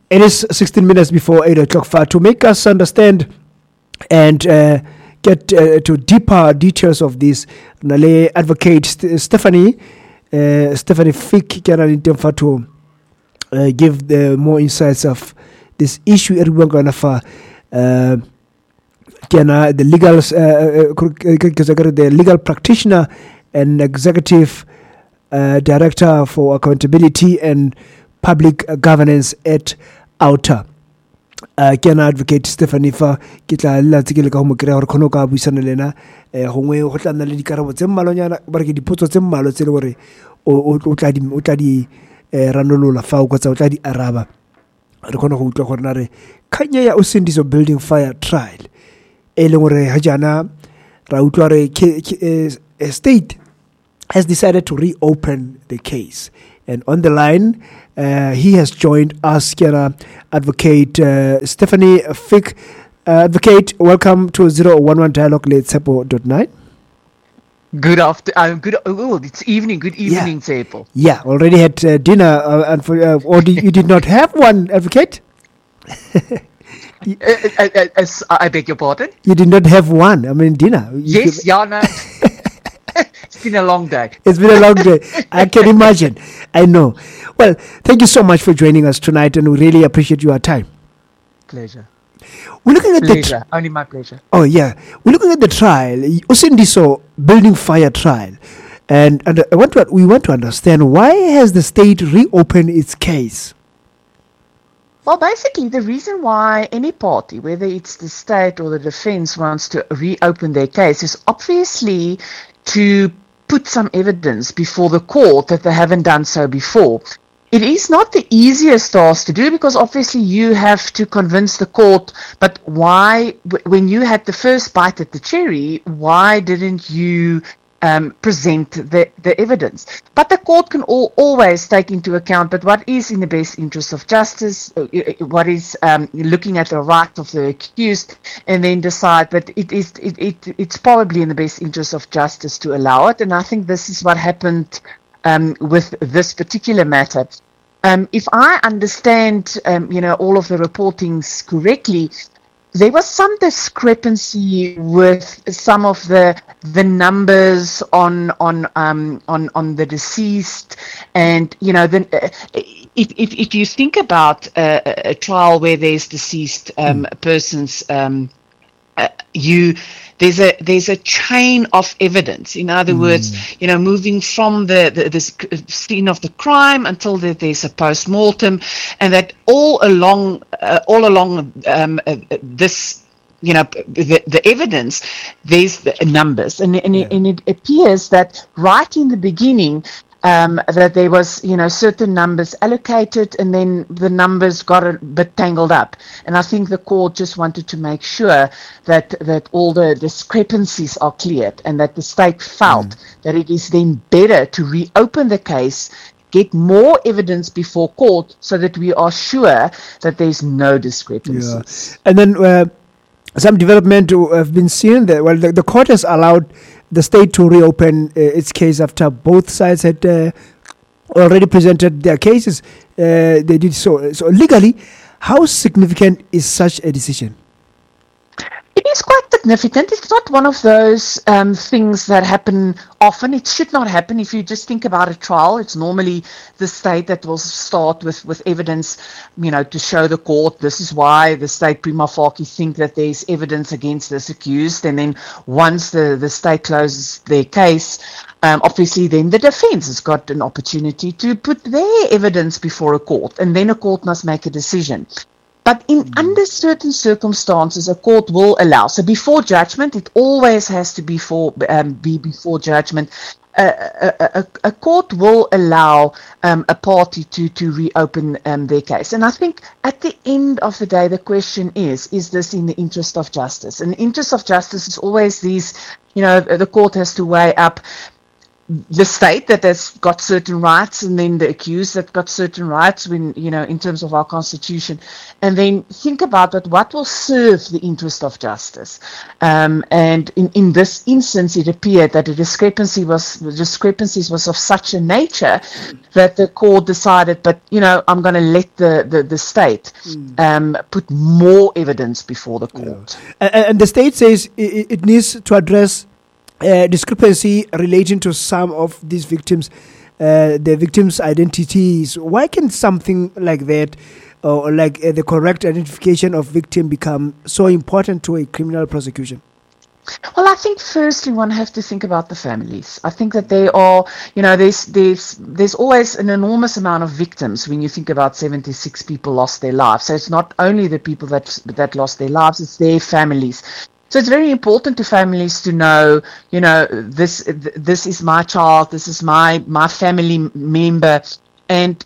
It is 16 minutes before 8 o'clock. To make us understand and get to deeper details of this, Nale advocate Stephanie Fick to give the more insights of this issue. The legal practitioner and executive director for accountability and public governance at Outer. Advocate Stephanie Fa kitla la tsikele ka mo krea gore khono ka buisana lena gongwe go tla nna le dikarabo tse mmalonyana ba ke dipotso tse mmalo tse le gore o tla di ranolola fa o kgotsa o tla di araba re khona go utlwa gore na re khanya ya Usindiso building fire trial e le gore ha jana ra utlwa re state has decided to reopen the case. And on the line, he has joined us, Advocate Stephanie Fick. Advocate, welcome to 011 Dialogue, late Tsepo.9. Good afternoon. It's evening. Good evening, Tsepo. Yeah, already had dinner, or you did not have one, Advocate? I beg your pardon? You did not have one, dinner. Yes, no. It's been a long day. It's been a long day. I can imagine. I know. Well, thank you so much for joining us tonight, and we really appreciate your time. Pleasure. We're looking at only my pleasure. Oh yeah, we're looking at the trial, Usindiso building fire trial, and we want to understand why has the state reopened its case. Well, basically, the reason why any party, whether it's the state or the defense, wants to reopen their case is obviously to put some evidence before the court that they haven't done so before. It is not the easiest task to do because obviously you have to convince the court, but why, when you had the first bite at the cherry, why didn't you present the evidence? But the court can always take into account, but what is in the best interest of justice, what is looking at the right of the accused, and then decide that it's probably in the best interest of justice to allow it. And I think this is what happened with this particular matter. If I understand, all of the reportings correctly, there was some discrepancy with some of the numbers on the deceased, and if you think about a trial where there's deceased persons, there's a chain of evidence. In other words, moving from the scene of the crime until there's a post-mortem, and that all along this, the evidence, there's the numbers, and it appears that right in the beginning, that there was, certain numbers allocated, and then the numbers got a bit tangled up. And I think the court just wanted to make sure that all the discrepancies are cleared, and that the state felt that it is then better to reopen the case, get more evidence before court, so that we are sure that there's no discrepancies. Yeah. And then some development have been seen that, well, the court has allowed the state to reopen its case after both sides had already presented their cases. They did so. So legally, how significant is such a decision? It is quite significant. It's not one of those things that happen often. It should not happen. If you just think about a trial, it's normally the state that will start with evidence, to show the court this is why the state prima facie think that there's evidence against this accused. And then once the state closes their case, obviously then the defense has got an opportunity to put their evidence before a court, and then a court must make a decision. But under certain circumstances, a court will allow. So before judgment, it always has to be before judgment. A court will allow a party to reopen their case. And I think at the end of the day, the question is this in the interest of justice? And the interest of justice is always these, the court has to weigh up the state that has got certain rights, and then the accused that got certain rights when, in terms of our constitution, and then think about that what will serve the interest of justice. And in this instance, it appeared that the discrepancies was of such a nature that the court decided, but I'm going to let the state put more evidence before the court. And the state says it needs to address discrepancy relating to some of these victims, the victims' identities. Why can something like that, or like the correct identification of victim, become so important to a criminal prosecution? Well, I think firstly one has to think about the families. I think that they are, there's always an enormous amount of victims when you think about 76 people lost their lives. So it's not only the people that lost their lives, it's their families. So it's very important to families to know, this is my child, this is my family member. And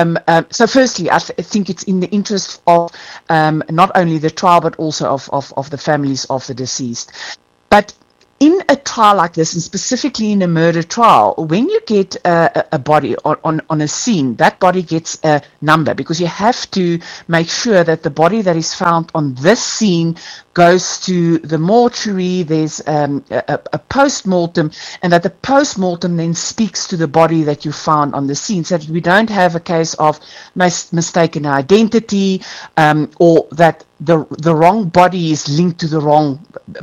so firstly, I think it's in the interest of not only the trial, but also of the families of the deceased. But in a trial like this, and specifically in a murder trial, when you get a body on a scene, that body gets a number, because you have to make sure that the body that is found on this scene goes to the mortuary. There's a post-mortem, and that the post-mortem then speaks to the body that you found on the scene, so that we don't have a case of mistaken identity, or that the wrong body is linked to the wrong,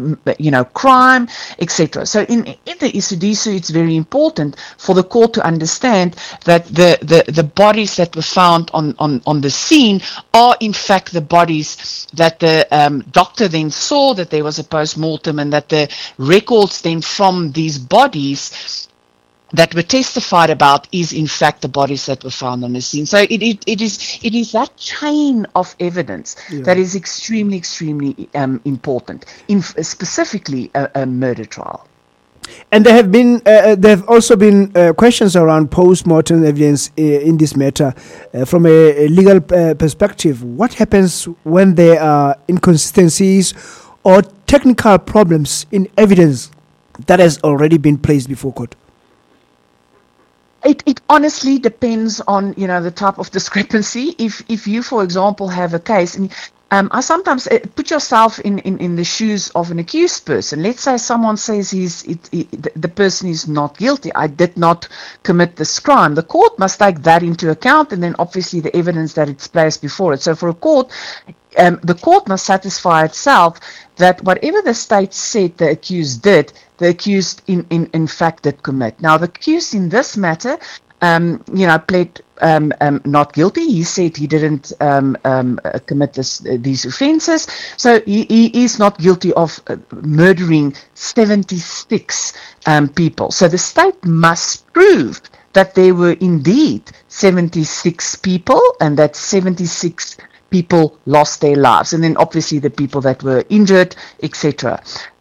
crime, etc. So in the Isidiso, it's very important for the court to understand that the bodies that were found on the scene are in fact the bodies that the doctor then saw, that there was a post-mortem, and that the records then from these bodies that were testified about is in fact the bodies that were found on the scene. So it is that chain of evidence that is extremely, extremely important in specifically a murder trial. And there have also been questions around post-mortem evidence in this matter. From a legal perspective, what happens when there are inconsistencies or technical problems in evidence that has already been placed before court? It honestly depends on the type of discrepancy. If you, for example, have a case, and I sometimes put yourself in the shoes of an accused person. Let's say someone says the person is not guilty. I did not commit this crime. The court must take that into account, and then obviously the evidence that it's placed before it. So for a court, the court must satisfy itself that whatever the state said the accused did, the accused in fact did commit. Now, the accused in this matter, pled not guilty. He said he didn't commit these offences. So he is not guilty of murdering 76 people. So the state must prove that there were indeed 76 people, and that 76 people lost their lives, and then obviously the people that were injured, etc.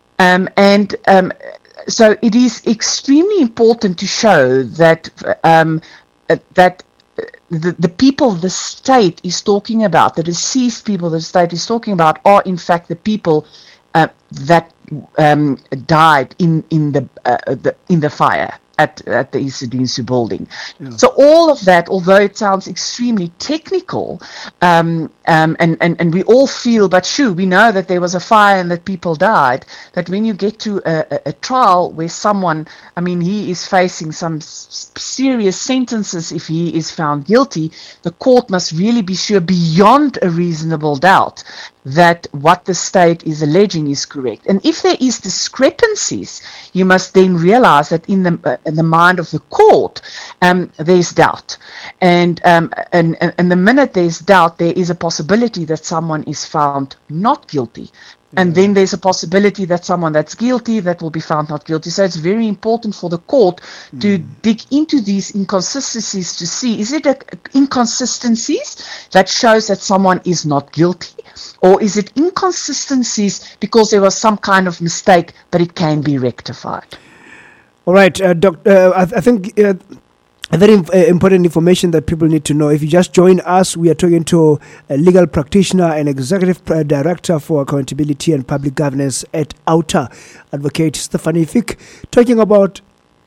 So it is extremely important to show that that the people the state is talking about, the deceased people the state is talking about, are in fact the people that died in the fire at the Isidiso building. Yeah. So all of that, although it sounds extremely technical, and we all feel, but sure, we know that there was a fire and that people died, that when you get to a trial where someone, he is facing some serious sentences if he is found guilty, the court must really be sure beyond a reasonable doubt that what the state is alleging is correct. And if there is discrepancies, you must then realize that in the mind of the court, there's doubt. And the minute there's doubt, there is a possibility that someone is found not guilty. And then there's a possibility that someone that's guilty that will be found not guilty. So it's very important for the court to dig into these inconsistencies to see, is it inconsistencies that shows that someone is not guilty? Or is it inconsistencies because there was some kind of mistake, but it can be rectified? All right, Doctor, I think a very important information that people need to know. If you just join us, we are talking to a legal practitioner and executive director for accountability and public governance at OUTA, Advocate Stephanie Fick, talking about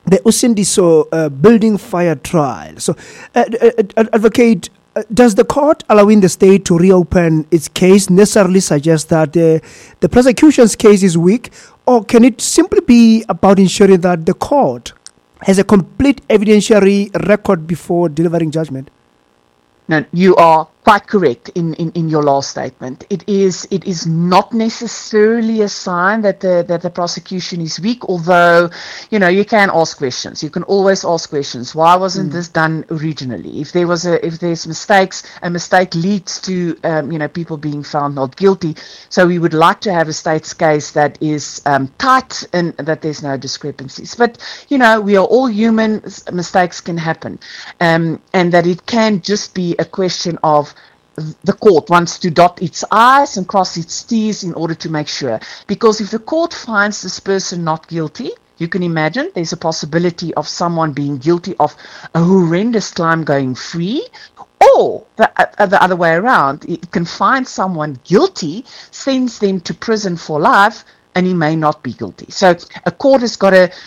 the Usindiso building fire trial. So, Advocate, does the court allowing the state to reopen its case necessarily suggest that the prosecution's case is weak, or can it simply be about ensuring that the court has a complete evidentiary record before delivering judgment? No, you are quite correct in your last statement. It is not necessarily a sign that the prosecution is weak, although, you can ask questions. You can always ask questions. Why wasn't this done originally? If there's mistakes, a mistake leads to people being found not guilty. So we would like to have a state's case that is tight and that there's no discrepancies. But we are all human. Mistakes can happen, and that it can just be a question of the court wants to dot its I's and cross its T's in order to make sure. Because if the court finds this person not guilty, you can imagine there's a possibility of someone being guilty of a horrendous crime going free, or the other way around. It can find someone guilty, sends them to prison for life, and he may not be guilty. So a court has got a,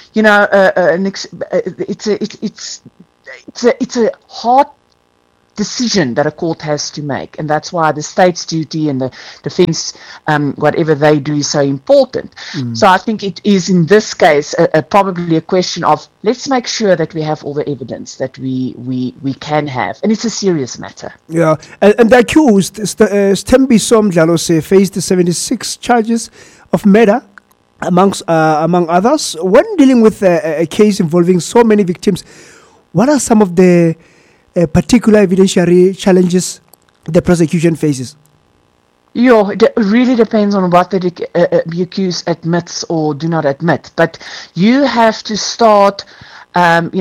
it's a hard decision that a court has to make, and that's why the state's duty and the defense, whatever they do, is so important. So I think it is in this case probably a question of, let's make sure that we have all the evidence that we can have, and it's a serious matter. Yeah, and the accused, Sthembiso Mdlalose, faced 76 charges of murder, among others. When dealing with a case involving so many victims, what are some of the particular evidentiary challenges the prosecution faces? It really depends on what the accused admits or do not admit. But you have to start, as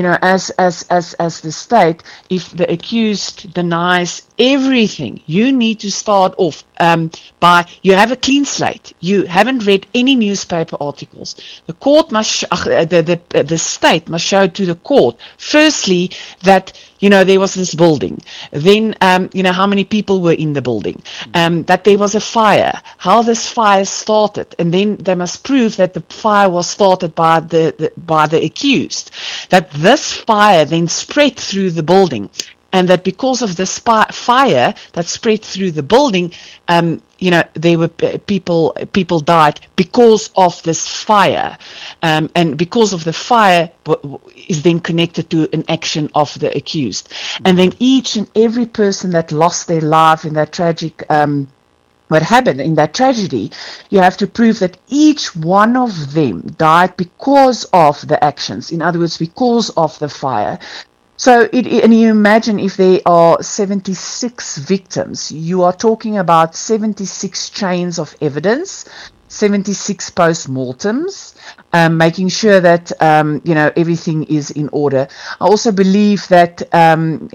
the state, if the accused denies everything, you need to start off by, you have a clean slate. You haven't read any newspaper articles. The court must, the state must show to the court, firstly, that there was this building. Then, how many people were in the building. That there was a fire. How this fire started. And then they must prove that the fire was started by the accused. That this fire then spread through the building. And that because of this fire that spread through the building, there were people died because of this fire, and because of the fire is then connected to an action of the accused, and then each and every person that lost their life in that tragic. What happened in that tragedy, you have to prove that each one of them died because of the actions. In other words, because of the fire. So, and you imagine if there are 76 victims, you are talking about 76 chains of evidence, 76 post-mortems, making sure that, everything is in order. I also believe that, and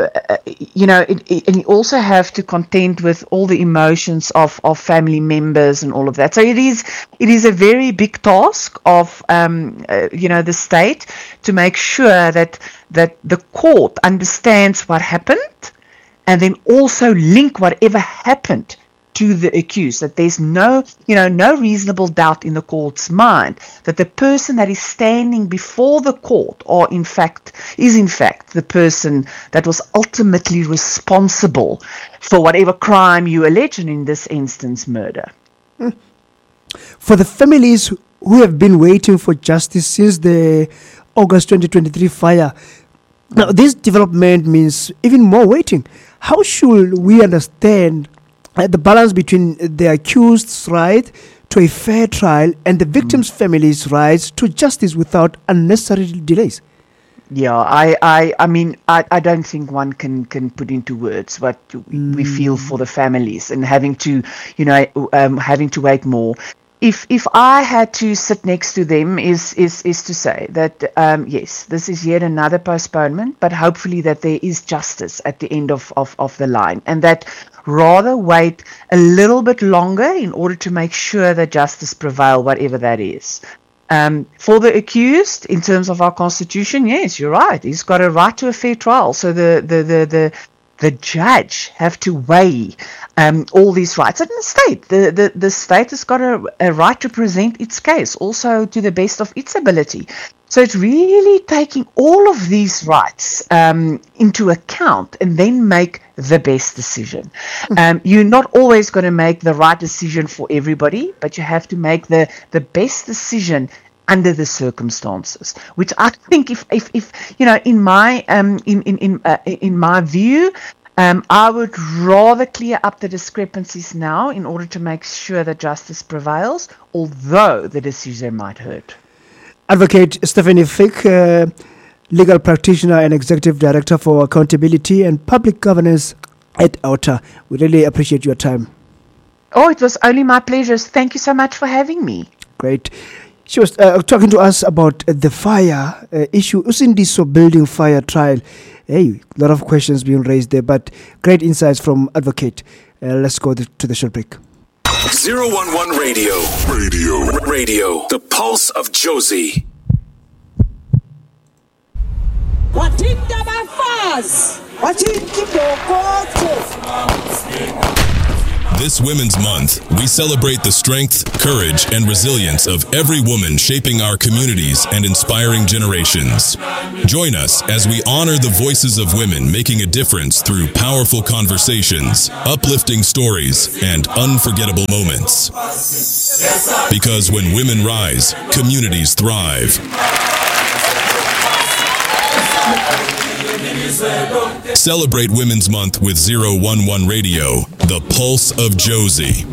you also have to contend with all the emotions of family members and all of that. So it is a very big task of, the state to make sure that the court understands what happened, and then also link whatever happened to the accused, that there's no reasonable doubt in the court's mind that the person that is standing before the court is in fact the person that was ultimately responsible for whatever crime you allege, and in this instance, murder. For the families who have been waiting for justice since the August 2023 fire, now this development means even more waiting. How should we understand the balance between the accused's right to a fair trial and the victim's family's rights to justice without unnecessary delays? Yeah, I mean, I don't think one can put into words what we feel for the families and having to wait more. If I had to sit next to them is to say that, yes, this is yet another postponement, but hopefully that there is justice at the end of the line, and that rather wait a little bit longer in order to make sure that justice prevail, whatever that is. For the accused, in terms of our constitution, yes, you're right. He's got a right to a fair trial. So the judge have to weigh all these rights. And the state has got a right to present its case also to the best of its ability. So it's really taking all of these rights into account and then make the best decision. You're not always going to make the right decision for everybody, but you have to make the best decision under the circumstances, which I think if in my in my view, I would rather clear up the discrepancies now in order to make sure that justice prevails, although the decision might hurt. Advocate Stephanie Fick, legal practitioner and executive director for accountability and public governance at OUTA. We really appreciate your time. Oh, it was only my pleasure. Thank you so much for having me. Great. She was talking to us about the fire issue, Usindiso building fire trial. Hey, a lot of questions being raised there, but great insights from Advocate. Let's go to the short break. 011 Radio, the pulse of Jozi. This Women's Month, we celebrate the strength, courage, and resilience of every woman shaping our communities and inspiring generations. Join us as we honor the voices of women making a difference through powerful conversations, uplifting stories, and unforgettable moments. Because when women rise, communities thrive. Celebrate Women's Month with 011 Radio, the pulse of Jozi.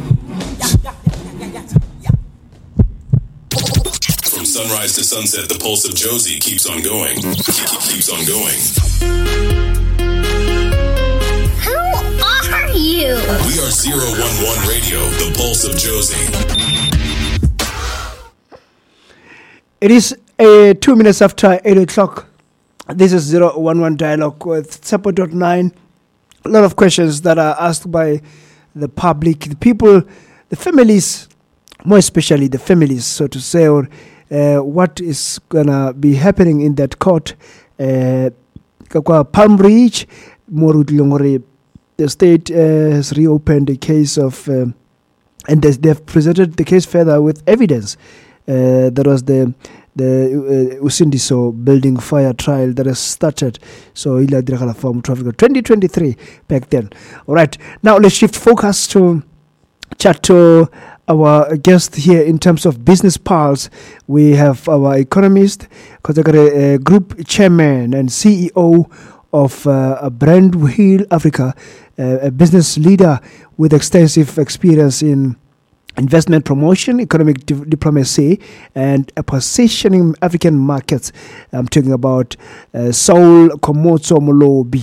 From sunrise to sunset, the pulse of Jozi keeps on going. Keeps on going. Who are you? We are 011 Radio, the pulse of Jozi. It is 2 minutes after 8 o'clock. This is 011 Dialogue with Tsepo.9. A lot of questions that are asked by the public, the people, the families, more especially the families, so to say, or what is going to be happening in that court. Palm Ridge, the state has reopened the case of, and they've presented the case further with evidence. That was the Usindiso building fire trial that has started. So, 2023 back then. All right. Now, let's shift focus to chat to our guest here in terms of business pulse. We have our economist, group chairman and CEO of Brandwheel Africa, a business leader with extensive experience in investment promotion, economic diplomacy, and positioning African markets. I'm talking about Saul Komotso Molobi.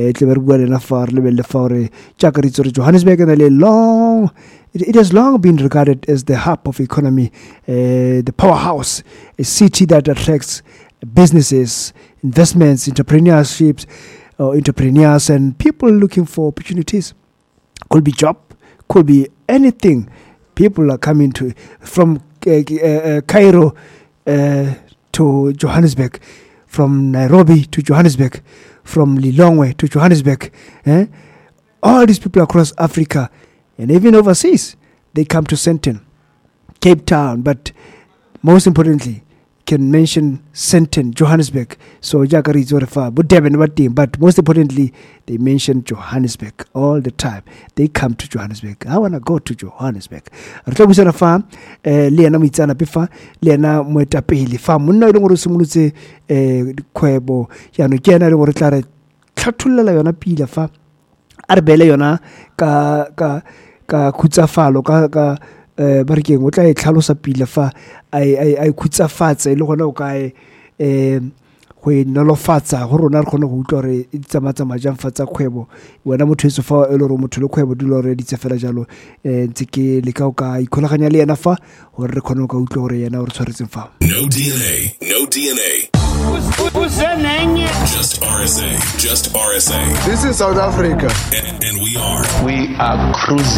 Johannesburg it has long been regarded as the hub of economy, the powerhouse, a city that attracts businesses, investments, entrepreneurs, and people looking for opportunities. Could be job, could be anything. People are coming from Cairo to Johannesburg, from Nairobi to Johannesburg, from Lilongwe to Johannesburg. All these people across Africa and even overseas, they come to Sandton, Cape Town, but most importantly, can mention Sandton, Johannesburg. So but most importantly, they mention Johannesburg all the time. They come to Johannesburg. I want to go to Johannesburg. Liana Mitsana Pifa, Liana Muetapili, Famuno Simuluse Quebo, Yanukena or Clara Catula Yona Pila Fa Arbele Yona Ka Kutsafalo Ka Barking, what I Kalosa Pila Fa. I kutsa fatsa le gona o kae go nolofatsa go rona re kgone go utlwa re itsamatsa majang fatsa kgwebo wena motho e fa e le re motho le kgwebo dilo re ditse fela jalo ntse ke le ka o ka ikholaganya le yena fa gore re kgone go utlwa gore yena o re tshwaretseng fa. No DNA. Just RSA. This is South Africa. And we are cruising.